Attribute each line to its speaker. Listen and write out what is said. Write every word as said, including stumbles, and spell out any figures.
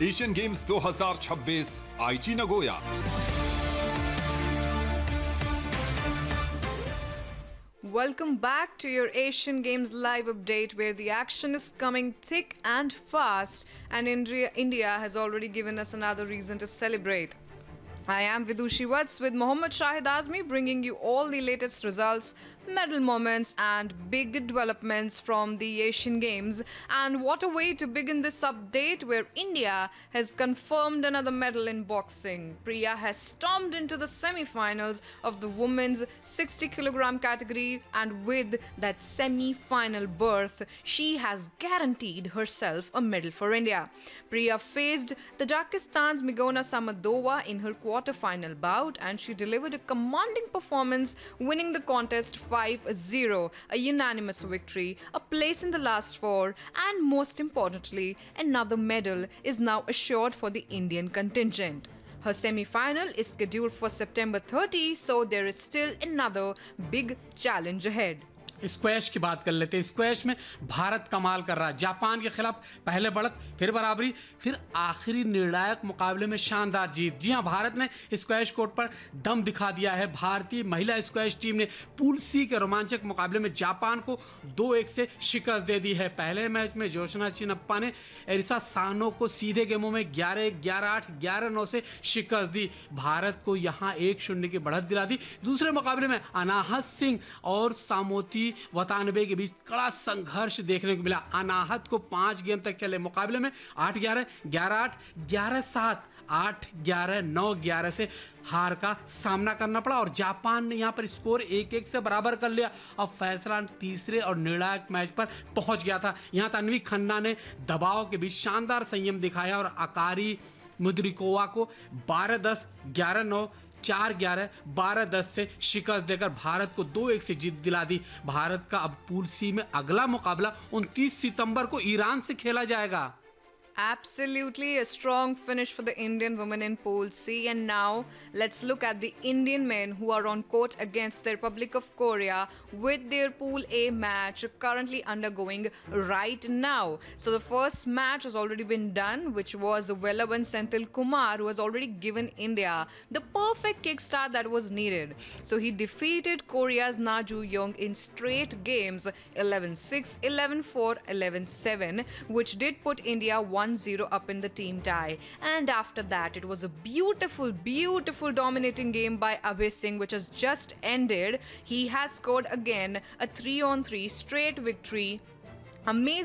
Speaker 1: Asian games दो हज़ार छब्बीस आईची Nagoya.
Speaker 2: Welcome back to your Asian Games live update, where the action is coming thick and fast, and India, India has already given us another reason to celebrate. I am Vidushi Vats with Mohammad Shahid Azmi, bringing you all the latest results, medal moments and big developments from the Asian Games. And what a way to begin this update, where India has confirmed another medal in boxing. Priya has stormed into the semi-finals of the women's sixty kilogram category, and with that semi-final berth, she has guaranteed herself a medal for India. Priya faced Tajikistan's Migona Samadova in her quarter-final bout, and she delivered a commanding performance, winning the contest five zero, a unanimous victory, a place in the last four, and most importantly, another medal is now assured for the Indian contingent. Her semi-final is scheduled for September thirtieth, so there is still another big challenge ahead.
Speaker 3: Squash की बात कर लेते हैं। Squash में भारत कमाल कर रहा है। जापान के खिलाफ पहले बढ़त, फिर बराबरी, फिर आखिरी निर्णायक मुकाबले में शानदार जीत। जी हां, भारत ने स्क्वैश कोर्ट पर दम दिखा दिया है। भारतीय महिला स्क्वैश टीम ने पूल सी के रोमांचक मुकाबले में जापान को दो एक से शिकस्त दे दी है। पहले मैच में जोशना चिनप्पा ने एरिसा सानो को सीधे गेमों में ग्यारह एक, ग्यारह आठ, ग्यारह नौ से शिकस्त दी। भारत को यहां एक शून्य की बढ़त दिला दी। दूसरे मुकाबले में अनाहत सिंह और सामोती वतानबे के बीच कड़ा संघर्ष देखने को मिला। अनाहत को पांच गेम तक चले मुकाबले में आठ ग्यारह, ग्यारह आठ, ग्यारह सात, आठ ग्यारह, नौ ग्यारह से हार का सामना करना पड़ा, और जापान ने यहां पर स्कोर एक एक से बराबर कर लिया। अब फैसला तीसरे और निर्णायक मैच पर पहुंच गया था। यहां तन्वी खन्ना ने दबाव के बीच शानदार संयम दिखाया और अकारी मुद्रिकोवा को बारह दस, ग्यारह नौ, चार ग्यारह, बारह दस से शिकस्त देकर भारत को दो एक से जीत दिला दी। भारत का अब पूल सी में अगला मुकाबला उनतीस सितंबर को ईरान से खेला जाएगा।
Speaker 2: Absolutely a strong finish for the Indian women in Pool C. And now let's look at the Indian men who are on court against the Republic of Korea with their Pool A match currently undergoing right now. So the first match has already been done, which was Velavan Senthil Kumar, who has already given India the perfect kickstart that was needed. So he defeated Korea's Na Ju-young in straight games eleven six, eleven four, eleven seven, which did put India one zero up in the team tie. And after that, it was a beautiful, beautiful dominating game by Abhay Singh, which has just ended. He has scored again a three on three straight victory. Amazing.